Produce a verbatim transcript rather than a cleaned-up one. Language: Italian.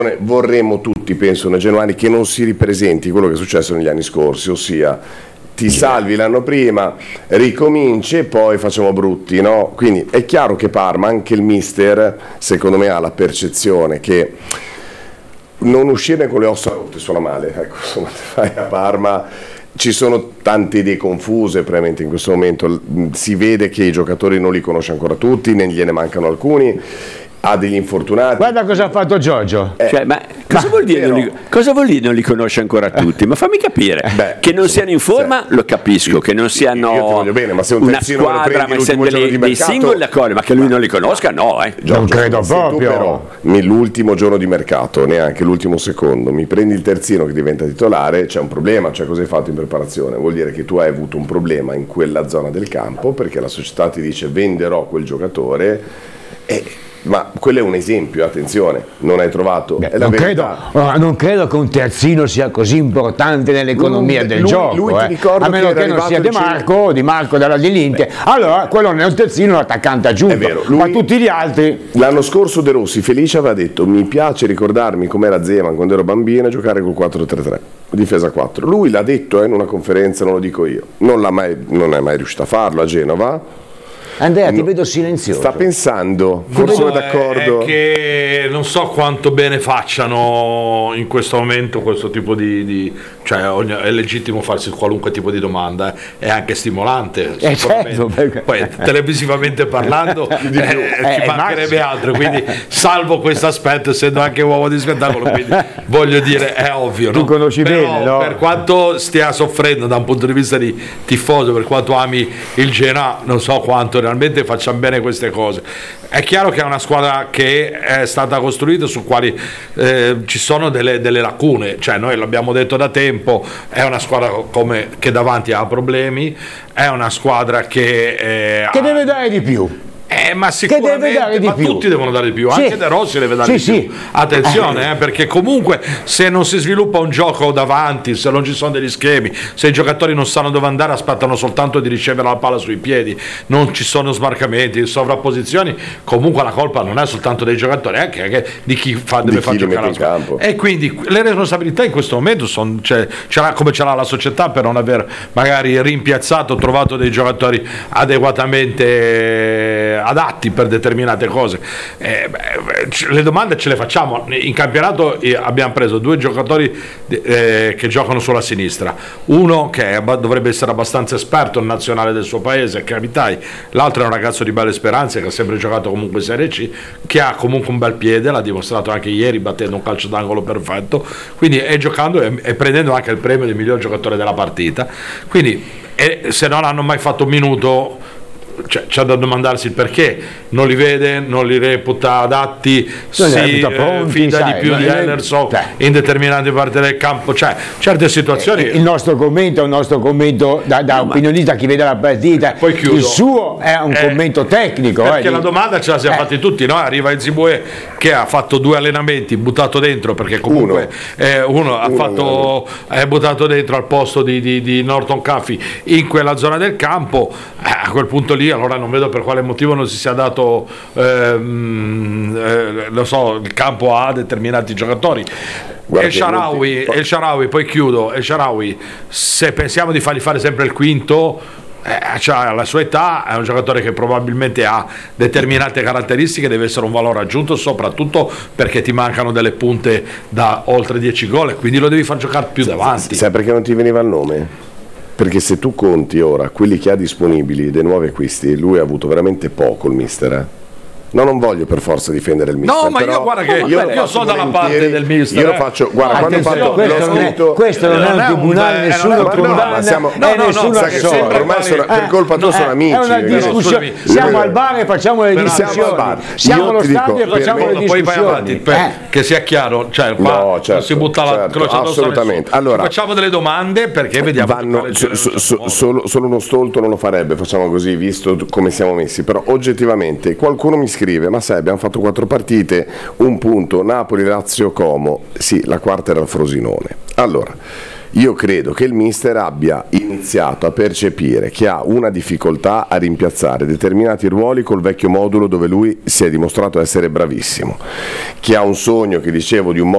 Vorremmo tutti, penso, noi genuani, che non si ripresenti quello che è successo negli anni scorsi, ossia ti salvi l'anno prima, ricominci e poi facciamo brutti, no? Quindi è chiaro che Parma, anche il mister, secondo me ha la percezione che non uscire con le ossa rotte suona male, ecco, insomma, fai a Parma. Ci sono tante idee confuse, probabilmente in questo momento si vede che i giocatori non li conosce ancora tutti, ne gliene mancano alcuni. Ha degli infortunati. Guarda cosa ha fatto Giorgio. Eh, cioè, ma cosa, ma vuol dire non li, cosa vuol dire non li conosce ancora tutti? Ma fammi capire. Beh, che non siano in forma, se, lo capisco, che non siano io ti voglio bene, ma se un una squadra, ma siano dei, dei singoli d'accordo, ma che lui ma, non li conosca, no. Eh. Giorgio, non credo se proprio. Tu però, l'ultimo giorno di mercato, neanche l'ultimo secondo, mi prendi il terzino che diventa titolare, c'è un problema, cioè cosa hai fatto in preparazione? Vuol dire che tu hai avuto un problema in quella zona del campo, perché la società ti dice venderò quel giocatore e... Ma quello è un esempio, attenzione, non hai trovato. Beh, è la non, credo, non credo che un terzino sia così importante nell'economia lui, del lui, gioco, lui eh. a meno che, che non sia Di Marco, Di Marco della Dell'Inter. Allora quello non è un terzino, un attaccante aggiunto, è vero, lui, ma tutti gli altri. L'anno scorso De Rossi felice aveva detto: mi piace ricordarmi com'era Zeman quando ero bambino e giocare col quattro tre tre, difesa quattro. Lui l'ha detto eh, in una conferenza, non lo dico io, non, l'ha mai, non è mai riuscito a farlo a Genova. Andrea, ti no, vedo silenzioso. Sta pensando, forse no, è d'accordo. È che non so quanto bene facciano in questo momento questo tipo di, di cioè è legittimo farsi qualunque tipo di domanda, è anche stimolante. Eh certo, perché... Poi televisivamente parlando eh, eh, ci eh, mancherebbe Max. altro, quindi salvo questo aspetto, essendo anche uomo di spettacolo, quindi voglio dire è ovvio. Tu no? conosci Però, bene, no? Per quanto stia soffrendo da un punto di vista di tifoso, per quanto ami il Genoa, non so quanto realmente facciamo bene queste cose. È chiaro che è una squadra che è stata costruita su quali eh, ci sono delle, delle lacune, cioè noi l'abbiamo detto da tempo, è una squadra come, che davanti ha problemi, è una squadra che eh, che ha, deve dare di più. Eh, ma sicuramente ma più. tutti devono dare di più, sì. Anche De Rossi deve dare sì, di più. Sì. Attenzione, eh, perché comunque se non si sviluppa un gioco davanti, se non ci sono degli schemi, se i giocatori non sanno dove andare, aspettano soltanto di ricevere la palla sui piedi, non ci sono smarcamenti, sovrapposizioni, comunque la colpa non è soltanto dei giocatori, è anche di chi fa, deve far giocare la squadra. E quindi le responsabilità in questo momento sono, cioè, ce l'ha, come ce l'ha la società per non aver magari rimpiazzato, trovato dei giocatori adeguatamente adatti per determinate cose. Eh, beh, le domande ce le facciamo. In campionato eh, abbiamo preso due giocatori eh, che giocano sulla sinistra, uno che è, dovrebbe essere abbastanza esperto in nazionale del suo paese, Cavitai, l'altro è un ragazzo di belle speranze che ha sempre giocato comunque in Serie C, che ha comunque un bel piede, l'ha dimostrato anche ieri battendo un calcio d'angolo perfetto, quindi è giocando e, e prendendo anche il premio di miglior giocatore della partita, quindi e, se non hanno mai fatto un minuto, Cioè, c'è da domandarsi il perché non li vede, non li reputa adatti, si eh, fida sai, di più di Henderson in determinate parti del campo, cioè certe situazioni. Il nostro commento è un nostro commento da, da no, opinionista, chi vede la partita, poi chiudo. Il suo è un eh, commento tecnico, perché eh, la domanda ce la siamo eh. fatti tutti, no? Arriva Ezibue che ha fatto due allenamenti, buttato dentro perché comunque uno, eh, uno ha uno fatto è buttato dentro al posto di, di, di Norton Caffey in quella zona del campo, eh, a quel punto lì allora non vedo per quale motivo non si sia dato ehm, eh, lo so, il campo a determinati giocatori. Guarda, El Shaarawy, El Shaarawy, poi chiudo, El Shaarawy, se pensiamo di fargli fare sempre il quinto, eh, cioè alla sua età è un giocatore che probabilmente ha determinate caratteristiche, deve essere un valore aggiunto, soprattutto perché ti mancano delle punte da oltre dieci gol e quindi lo devi far giocare più davanti. Sai perché non ti veniva il nome? Perché se tu conti ora quelli che ha disponibili dei nuovi acquisti, lui ha avuto veramente poco il mister, eh? No, non voglio per forza difendere il mister. No, ma io guarda che io, io sono dalla parte del mister. Io lo faccio, guarda, quando ho fatto questo, non è, questo non è un tribunale, un, nessuno condanna, siamo, no, no, nessuno no, che ormai sono, per colpa tua sono amici. È una discussione. Siamo al bar e facciamo le discussioni. Siamo allo stadio e facciamo le discussioni. Poi vai avanti, che sia chiaro, cioè qua non si butta la croce addosso. Assolutamente. Allora, facciamo delle domande perché vediamo. Solo uno stolto non lo farebbe, facciamo così, visto come siamo messi. Però oggettivamente qualcuno mi scrive: ma sai, abbiamo fatto quattro partite, un punto, Napoli, Lazio, Como. Sì, la quarta era il Frosinone. Allora, io credo che il mister abbia iniziato a percepire che ha una difficoltà a rimpiazzare determinati ruoli col vecchio modulo dove lui si è dimostrato essere bravissimo, che ha un sogno, che dicevo, di un modo